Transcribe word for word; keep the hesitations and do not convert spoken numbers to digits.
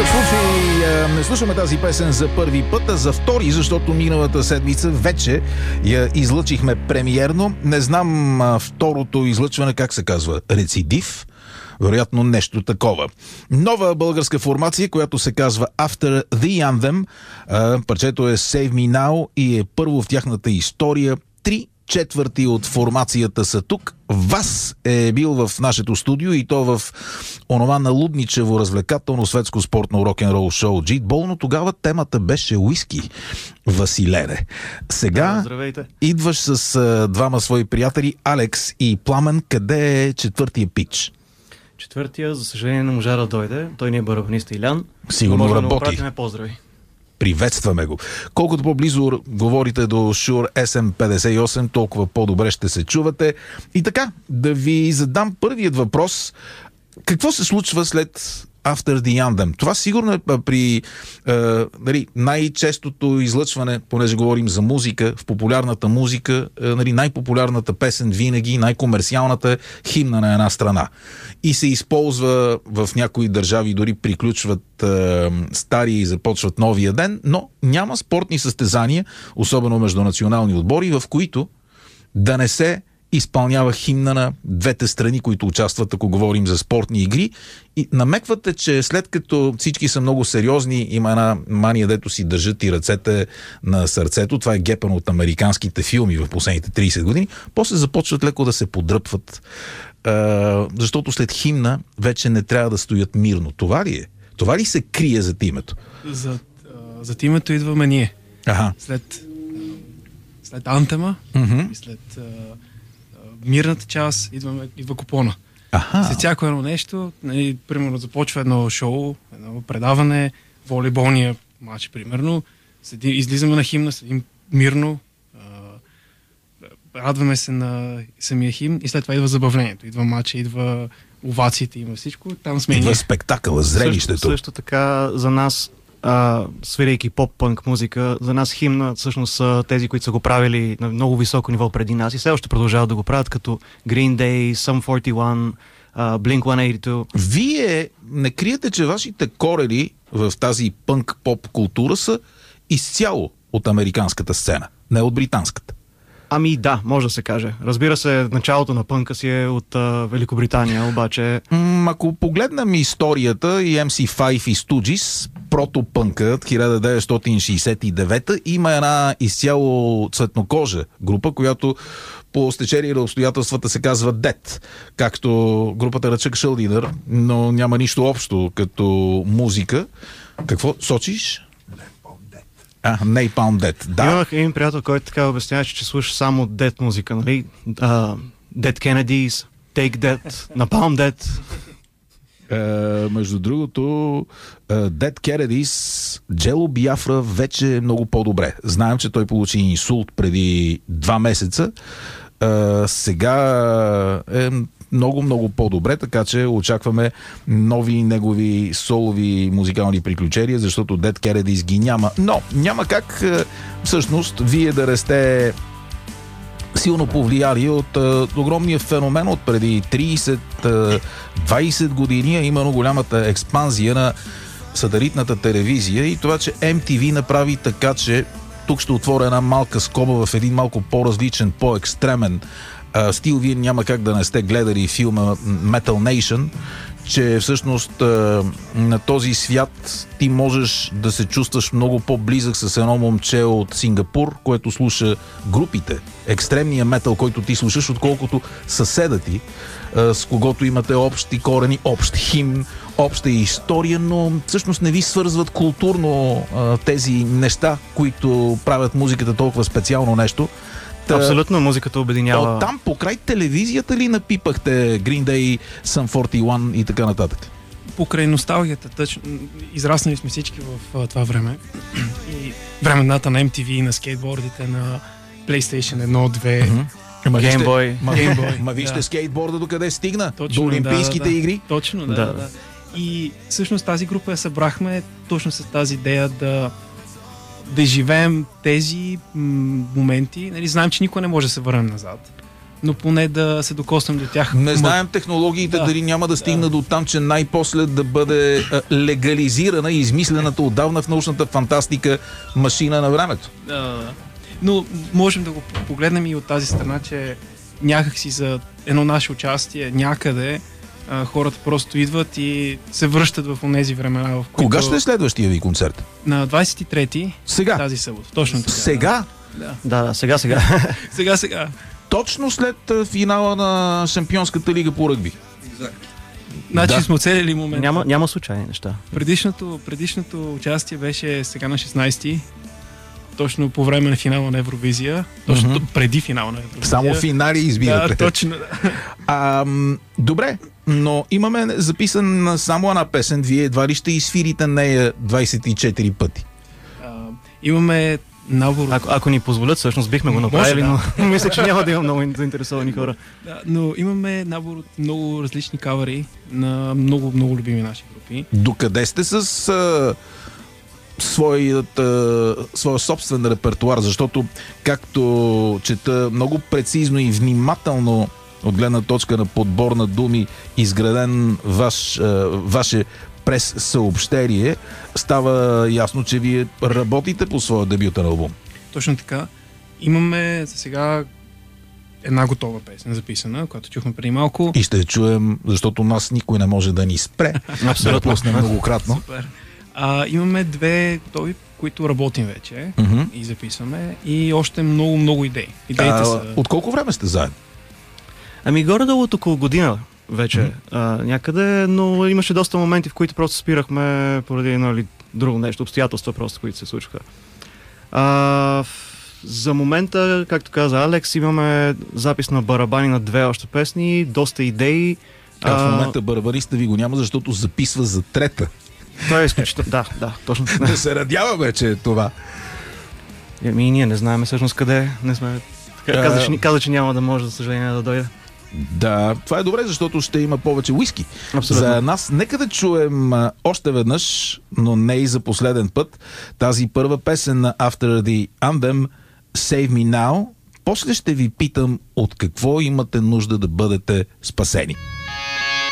никакъв случай не слушаме тази песен за първи път, а за втори, защото миналата седмица вече я излъчихме премиерно. Не знам а, второто излъчване как се казва. Рецидив? Вероятно нещо такова. Нова българска формация, която се казва After the Anthem. А, парчето е Save Me Now и е първо в тяхната история. Три четвърти от формацията са тук. Вас е бил в нашето студио и то в онова налудничево, развлекателно, светско, спортно рок-н-рол шоу Джитбол, но тогава темата беше уиски. Василере. Сега Здравейте. Идваш с а, двама свои приятели, Алекс и Пламен. Къде е четвъртия пич? Четвъртия, за съжаление, не можа да дойде. Той ни е барабаниста Илян. Сигурно може работи. Да му пратиме поздрави. Приветстваме го. Колкото по-близо говорите до Shure Ес Ем петдесет и осем, толкова по-добре ще се чувате. И така, да ви задам първият въпрос. Какво се случва след After the Anthem? Това сигурно е при е, нали, най-честото излъчване, понеже говорим за музика, в популярната музика, е, нали, най-популярната песен винаги, най-комерциалната е химна на една страна. И се използва в някои държави, дори приключват е, стария и започват новия ден, но няма спортни състезания, особено между национални отбори, в които да не се изпълнява химна на двете страни, които участват, ако говорим за спортни игри. И намеквате, че след като всички са много сериозни, има една мания, дето си държат и ръцете на сърцето. Това е гепано от американските филми в последните трийсет години. После започват леко да се подръпват, е, защото след химна вече не трябва да стоят мирно. Това ли е? Това ли се крие зад името? За, зад името идваме ние. Ага. След, след антема Mm-hmm. и след мирната част идваме, идва купона. Аха. След всяко едно нещо, нали, примерно започва едно шоу, едно предаване, волейболния матч, примерно, седи, излизаме на химна, седим мирно, а, радваме се на самия химн и след това идва забавлението, идва матча, идва овациите, има всичко, там сме Идва ние. спектакъл, зрелището. Също, също така за нас, а, свирейки поп-пънк музика, за нас химна всъщност са тези, които са го правили на много високо ниво преди нас и все още продължават да го правят, като Green Day, Sum форти и едно, uh, Blink едно осем две. Вие не криете, че вашите корени в тази пънк-поп култура са изцяло от американската сцена, не от британската. Ами да, може да се каже. Разбира се, началото на пънка си е от а, Великобритания, обаче... М, ако погледнем историята и Ем Си файв и Stooges, протопънкът хиляда деветстотин шейсет и девета, има една изцяло цветнокожа група, която по стечение на обстоятелствата се казва Dead, както групата на Чък Шълдинър, но няма нищо общо като музика. Какво сочиш? А, Napalm Death, да. Имах един приятел, който така обясняваше, че слуша само Dead музика, нали? Uh, Dead Kennedys, Take That, Napalm Death. Uh, между другото, uh, Dead Kennedys, Джело Биафра вече е много по-добре. Знаем, че той получи инсулт преди два месеца. Uh, сега е много-много по-добре, така че очакваме нови негови солови музикални приключения, защото Dead Kennedys ги няма. Но няма как всъщност вие да расте силно повлияли от а, огромния феномен от преди трийсет-двайсет години, а именно голямата експанзия на сателитната телевизия и това, че Ем Ти Ви направи така, че тук ще отворя една малка скоба в един малко по-различен, по-екстремен Uh, стил. Вие няма как да не сте гледали филма Metal Nation, че всъщност uh, на този свят ти можеш да се чувстваш много по-близък с едно момче от Сингапур, което слуша групите, екстремния метал, който ти слушаш, отколкото съседа ти, uh, с когото имате общи корени, общ химн, обща история, но всъщност не ви свързват културно uh, тези неща, които правят музиката толкова специално нещо. Та, абсолютно, музиката обединява. От там покрай телевизията ли напипахте Green Day, Sum форти и едно и така нататък? Покрай носталгията, точно, израснали сме всички в а, това време. И времената на Ем Ти Ви, на скейтбордите, на PlayStation едно, две, Game Boy. Ма, Game Boy, ма вижте да. Скейтборда докъде стигна? Точно, до Олимпийските да, да, игри? Точно, да, Да. да, да. И всъщност тази група я събрахме точно с тази идея да да живеем тези м- моменти. Нали, знаем, че никой не може да се върнем назад. но поне да се докоснем до тях. Не знаем технологиите, да, дали няма да стигна да. до там, че най-после да бъде а, легализирана и измислената отдавна в научната фантастика машина на времето. А, но можем да го погледнем и от тази страна, че някакси за едно наше участие някъде а, хората просто идват и се връщат в онези времена, в които... Кога ще е следващия ви концерт? На двадесет и трети Сега? тази събота. Точно така. Сега? Да. Да, да, сега, сега. Сега, сега. Точно след а, финала на Шампионската лига по ръгби. Значи Да. сме оцелили момента. няма, няма случайни неща. Предишното, предишното участие беше сега на шестнадесети, точно по време на финала на Евровизия, точно Мгм. преди финала на Евровизия. Само финали избирате. Да, точно. Да. А, м, добре, но имаме записан само една песен. Вие едва ли ще изфирите нея двадесет и четири пъти? А, имаме набор... Ако, ако ни позволят, всъщност бихме го Може, направили, да. но мисля, че няма да има много заинтересовани хора. Да, но имаме набор от много различни кавъри на много, много любими наши групи. Докъде сте с а, своят, а, своя собствен репертуар? Защото, както чета много прецизно и внимателно от гледна точка на подбор на думи, изграден ваш, а, ваше през съобщение, става ясно, че вие работите по своя дебютен албум. Точно така. Имаме за сега една готова песен записана, която чухме преди малко. И ще я чуем, защото нас никой не може да ни спре. Да пуснем многократно. Супер. А, имаме две готови, които работим вече Мгм. и записваме, и още много, много идеи. Идеите А, са... от колко време сте заедно? Ами горе-долу от около година вече Мгм. а, някъде, но имаше доста моменти, в които просто спирахме поради едно или друго нещо, обстоятелства просто, които се случваха. А, в- за момента, както каза Алекс, имаме запис на барабани на две още песни, доста идеи. А, в А, момента барабариста ви го няма, защото записва за трета. Той е изключително. Да, да, точно така. Да се радяваме, че е това. Ами и ние не знаем всъщност къде е. Не сме. А- Каза, че, каза, че няма да може, за съжаление, да дойде. Да, това е добре, защото ще има повече уиски. Абсолютно. За нас нека да чуем а, още веднъж, но не и за последен път, тази първа песен на After the Anthem, Save Me Now. После ще ви питам от какво имате нужда да бъдете спасени.